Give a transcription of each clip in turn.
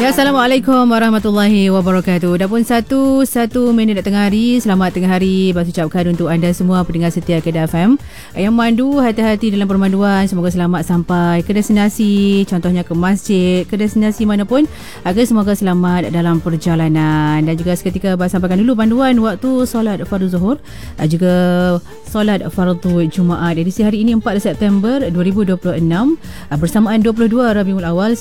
Ya, Assalamualaikum warahmatullahi wabarakatuh. Dah pun satu minit tengah hari. Selamat tengah hari Bas ucapkan untuk anda semua pendengar setia Kedah FM yang mandu, hati-hati dalam permanduan. Semoga selamat sampai ke destinasi, contohnya ke masjid, ke destinasi manapun, agar semoga selamat dalam perjalanan. Dan juga seketika Bas sampaikan dulu panduan waktu solat fardu zuhur, juga solat fardu Jumaat edisi hari ini 4 September 2026 bersamaan 22 Rabiul Awal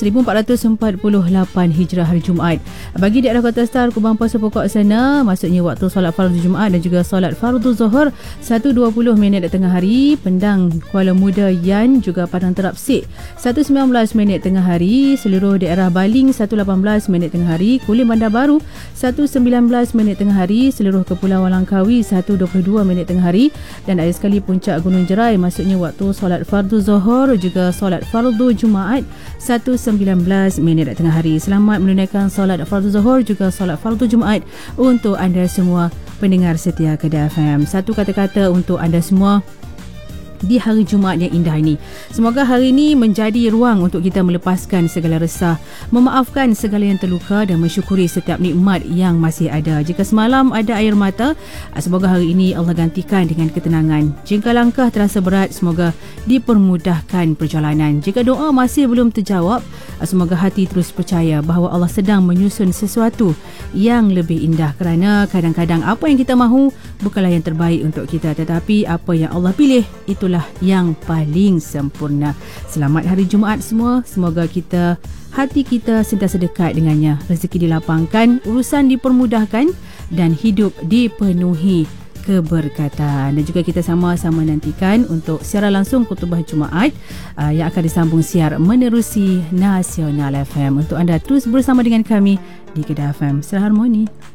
1448 Hijrah hari Jumaat. Bagi daerah Kota Star, Kubang Puasa Pokok sana, maksudnya waktu solat fardu Jumaat dan juga solat fardu Zuhur 1.20 minit tengah hari. Pendang, Kuala Muda, Yan, juga Padang Terap Sik 1.19 minit tengah hari. Seluruh daerah Baling 1.18 minit tengah hari. Kulim Bandar Baru 1.19 minit tengah hari. Seluruh Kepulauan Langkawi 1.22 minit tengah hari. Dan ada sekali Puncak Gunung Jerai, maksudnya waktu solat fardu Zuhur juga solat fardu Jumaat 1.19 minit tengah hari. Selamat menunaikan solat fardu Zuhur juga solat fardu Jumaat untuk anda semua pendengar setia Kedah FM. Satu kata-kata untuk anda semua di hari Jumaat yang indah ini. Semoga hari ini menjadi ruang untuk kita melepaskan segala resah, memaafkan segala yang terluka dan mensyukuri setiap nikmat yang masih ada. Jika semalam ada air mata, semoga hari ini Allah gantikan dengan ketenangan. Jika langkah terasa berat, semoga dipermudahkan perjalanan. Jika doa masih belum terjawab, semoga hati terus percaya bahawa Allah sedang menyusun sesuatu yang lebih indah, kerana kadang-kadang apa yang kita mahu bukanlah yang terbaik untuk kita, tetapi apa yang Allah pilih itulah yang paling sempurna. Selamat hari Jumaat semua. Semoga hati kita sentiasa dekat dengannya, rezeki dilapangkan, urusan dipermudahkan dan hidup dipenuhi keberkatan. Dan juga kita sama-sama nantikan untuk siaran langsung khutbah Jumaat yang akan disambung siar menerusi Nasional FM. Untuk anda terus bersama dengan kami di Kedah FM. Selamat harmoni.